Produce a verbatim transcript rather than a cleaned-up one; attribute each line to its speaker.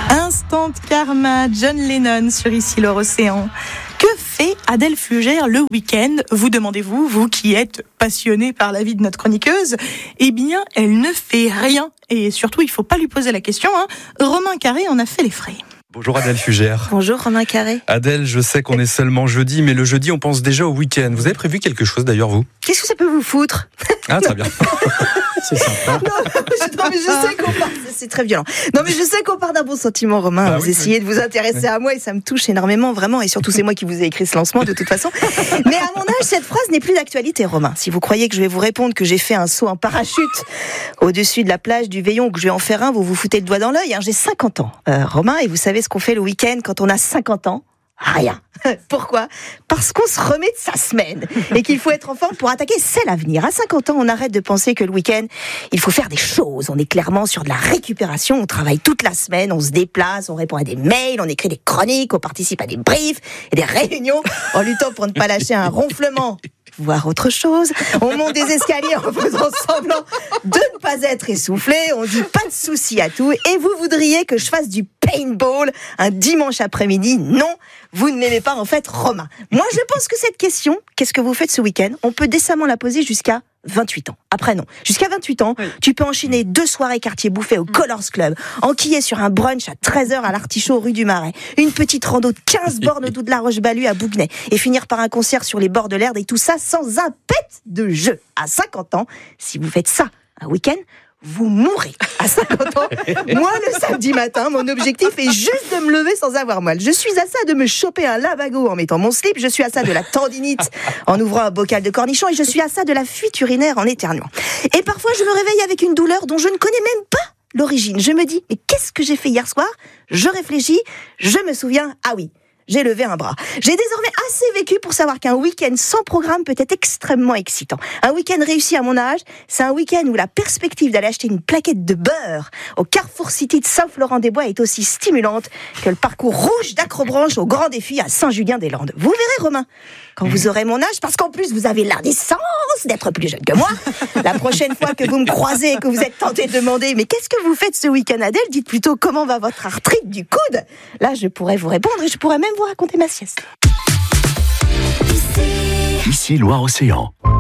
Speaker 1: Instant Karma, John Lennon sur Ici Loire Océan. Que fait Adèle Fugère le week-end ? Vous demandez-vous, vous qui êtes passionné par la vie de notre chroniqueuse ? Eh bien, elle ne fait rien. Et surtout, il ne faut pas lui poser la question. Hein. Romain Carré en a fait les frais.
Speaker 2: Bonjour Adèle Fugère.
Speaker 3: Bonjour Romain Carré.
Speaker 2: Adèle, je sais qu'on est seulement jeudi, mais le jeudi, on pense déjà au week-end. Vous avez prévu quelque chose d'ailleurs, vous ?
Speaker 3: Qu'est-ce que ça peut vous foutre ?
Speaker 2: Ah, très bien.
Speaker 3: C'est sympa. Non, non, mais je sais qu'on part... C'est très violent. Non, mais je sais qu'on part d'un bon sentiment, Romain. Bah, vous oui, essayez oui. de vous intéresser à moi et ça me touche énormément, vraiment. Et surtout, c'est moi qui vous ai écrit ce lancement, de toute façon. Mais à mon âge, cette phrase n'est plus d'actualité, Romain. Si vous croyez que je vais vous répondre que j'ai fait un saut en parachute au-dessus de la plage du Veillon ou que je vais en faire un, vous vous foutez le doigt dans l'œil. Hein. J'ai cinquante ans, euh, Romain, et vous savez ce qu'on fait le week-end quand on a cinquante ans ? Rien. Pourquoi ? Parce qu'on se remet de sa semaine et qu'il faut être en forme pour attaquer, c'est l'avenir. À cinquante ans, on arrête de penser que le week-end, il faut faire des choses. On est clairement sur de la récupération. On travaille toute la semaine, on se déplace, on répond à des mails, on écrit des chroniques, on participe à des briefs et des réunions en luttant pour ne pas lâcher un ronflement, voire autre chose. On monte des escaliers en faisant semblant de ne pas être essoufflé. On dit pas de souci à tout. Et vous voudriez que je fasse du paintball un dimanche après-midi ? Non, vous ne m'aimez pas en fait, Romain. Moi, je pense que cette question, qu'est-ce que vous faites ce week-end ? On peut décemment la poser jusqu'à vingt-huit ans. Après, non. Jusqu'à vingt-huit ans, oui. Tu peux enchaîner deux soirées quartier bouffées au Colors Club, enquiller sur un brunch à treize heures à l'Artichaut rue du Marais, une petite rando de quinze bornes au dos de la Roche-Balue à Bouguenais, et finir par un concert sur les bords de l'Erdre, et tout ça sans un pet de jeu. À cinquante ans, si vous faites ça un week-end, vous mourrez. À cinquante ans, moi, le samedi matin, mon objectif est juste de me lever sans avoir mal. Je suis à ça de me choper un lavago en mettant mon slip, je suis à ça de la tendinite en ouvrant un bocal de cornichons, et je suis à ça de la fuite urinaire en éternuant. Et parfois, je me réveille avec une douleur dont je ne connais même pas l'origine. Je me dis, mais qu'est-ce que j'ai fait hier soir ? Je réfléchis, je me souviens, ah oui, j'ai levé un bras. J'ai désormais assez vécu pour savoir qu'un week-end sans programme peut être extrêmement excitant. Un week-end réussi à mon âge, c'est un week-end où la perspective d'aller acheter une plaquette de beurre au Carrefour City de Saint-Florent-des-Bois est aussi stimulante que le parcours rouge d'Acrobranche au Grand Défi à Saint-Julien-des-Landes. Vous verrez, Romain, quand vous aurez mon âge, parce qu'en plus vous avez l'indécence d'être plus jeune que moi. La prochaine fois que vous me croisez et que vous êtes tenté de demander « Mais qu'est-ce que vous faites ce week-end, Adèle ?» Dites plutôt « Comment va votre arthrite du coude ?» Là, je pourrais vous répondre et je pourrais même vous raconter ma sieste.
Speaker 4: Ici Loire Océan.